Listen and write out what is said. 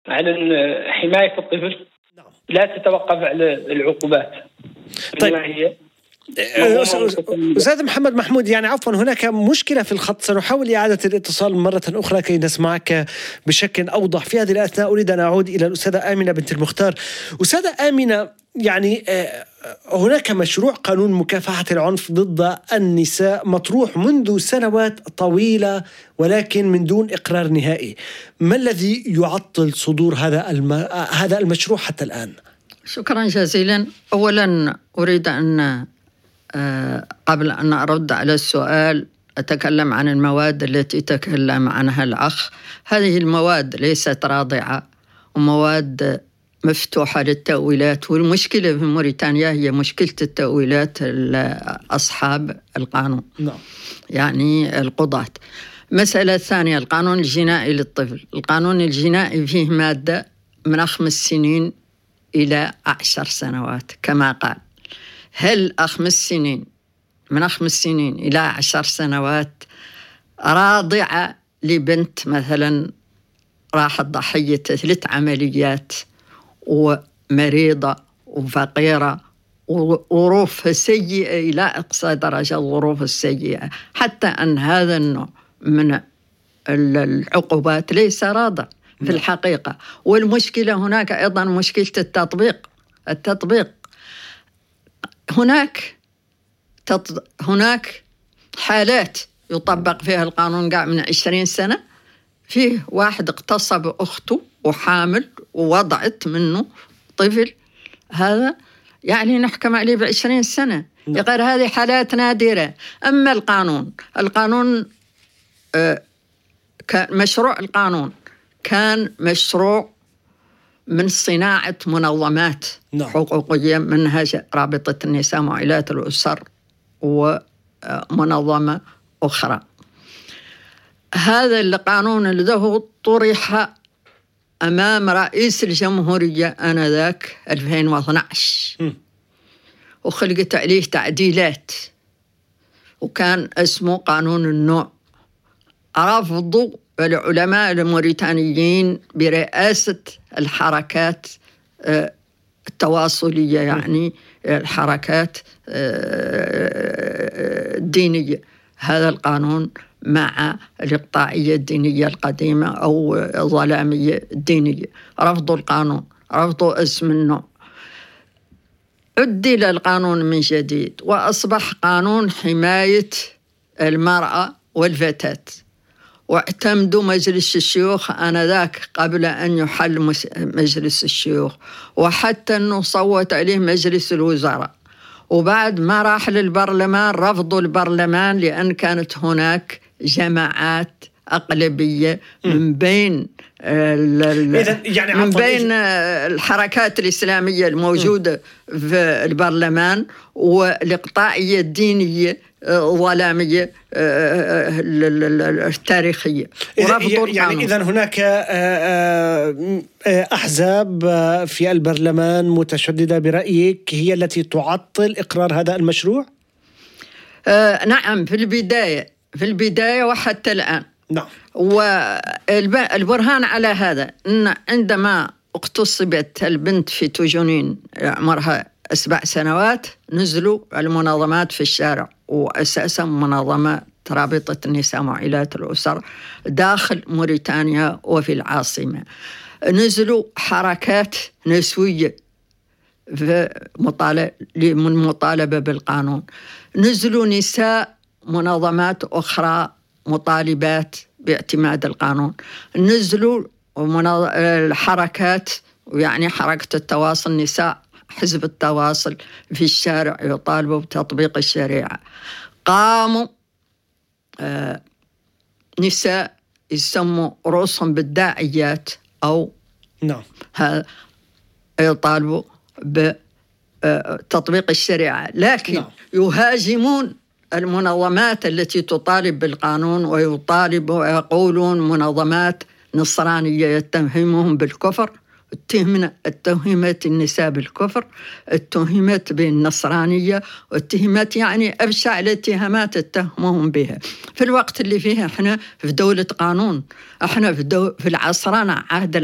على حماية الطفل لا تتوقف على العقوبات. طيب أستاذ محمد محمود، يعني عفوا هناك مشكلة في الخط، سنحاول إعادة الاتصال مرة أخرى كي نسمعك بشكل أوضح. في هذه الأثناء أريد أن أعود إلى الأستاذة آمنة بنت المختار. أستاذة آمنة، يعني هناك مشروع قانون مكافحة العنف ضد النساء مطروح منذ سنوات طويلة ولكن من دون إقرار نهائي. ما الذي يعطل صدور هذا المشروع حتى الآن؟ شكرا جزيلا. أولا أريد أن قبل أن أرد على السؤال أتكلم عن المواد التي تكلم عنها الأخ. هذه المواد ليست راضعة ومواد مفتوحة للتأويلات، والمشكلة في موريتانيا هي مشكلة التأويلات أصحاب القانون. يعني القضاة. مسألة ثانية، القانون الجنائي للطفل. القانون الجنائي فيه مادة من 5 سنين إلى 10 سنوات كما قال. هل 5 سنين من 5 سنين إلى 10 سنوات راضعة لبنت مثلا راحت ضحية 3 عمليات ومريضة وفقيرة وظروفها سيئة إلى أقصى درجة الظروف السيئة، حتى أن هذا النوع من العقوبات ليس راضع في الحقيقة. والمشكلة هناك أيضا مشكلة التطبيق. هناك حالات يطبق فيها القانون قاع من 20 سنة. فيه واحد اغتصب أخته وحامل ووضعت منه طفل، هذا يعني نحكم عليه ب20 سنة. يقول هذه حالات نادرة. أما القانون مشروع القانون كان مشروع من صناعة منظمات حقوقية، منها رابطة النساء معيلات الأسر ومنظمة أخرى. هذا القانون الذي طرح أمام رئيس الجمهورية آنذاك 2012 وخلقت عليه تعديلات وكان اسمه قانون النوع. رفضوا العلماء الموريتانيين برئاسة الحركات التواصلية، يعني الحركات الدينية، هذا القانون مع الإقطاعية الدينية القديمة أو الظلامية الدينية. رفضوا القانون، رفضوا اسم النوع. عدل القانون من جديد وأصبح قانون حماية المرأة والفتاة، واعتمدوا مجلس الشيوخ آنذاك قبل أن يحل مجلس الشيوخ، وحتى أنه صوت عليه مجلس الوزراء. وبعد ما راح للبرلمان رفضوا البرلمان لأن كانت هناك جماعات أقلبية من بين الحركات الإسلامية الموجودة في البرلمان والإقطاعية الدينية الظلامية التاريخية. يعني إذن هناك أحزاب في البرلمان متشددة برأيك هي التي تعطل إقرار هذا المشروع؟ نعم، في البداية وحتى الآن. نعم. والبرهان على هذا أن عندما اغتصبت البنت في توجونين عمرها 7 سنوات نزلوا المنظمات في الشارع، وأساسا منظمة رابطة النساء معيلات الأسر داخل موريتانيا وفي العاصمة. نزلوا حركات نسوية من مطالبة بالقانون، نزلوا نساء منظمات أخرى مطالبات باعتماد القانون، نزلوا الحركات، يعني حركة التواصل، نساء حزب التواصل في الشارع يطالبوا بتطبيق الشريعة. قاموا نساء يسموا رؤوسهم بالداعيات أو يطالبوا بتطبيق الشريعة، لكن يهاجمون المنظمات التي تطالب بالقانون ويقولون منظمات نصرانية يتهمهم بالكفر، اتهمت النساء بالكفر، اتهمت بالنصرانية، واتهمت يعني أبشع الاتهامات اتهمهم بها في الوقت اللي فيه احنا في دولة قانون، احنا في العصرانة عهد